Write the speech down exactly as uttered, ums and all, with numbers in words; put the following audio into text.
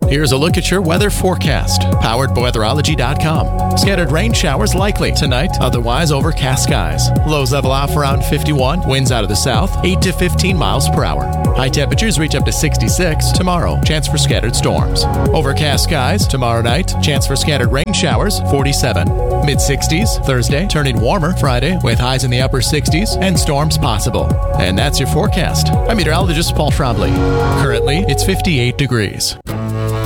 Here's a look at your weather forecast, powered by weatherology dot com. Scattered rain showers likely tonight, otherwise overcast skies. Lows level off around fifty-one, winds out of the south, eight to fifteen miles per hour. High temperatures reach up to sixty-six. Tomorrow, chance for scattered storms. Overcast skies tomorrow night, chance for scattered rain showers, forty-seven. Mid sixties Thursday, turning warmer Friday with highs in the upper sixties and storms possible. And that's your forecast. I'm meteorologist Paul Trombley. Currently, it's fifty-eight degrees.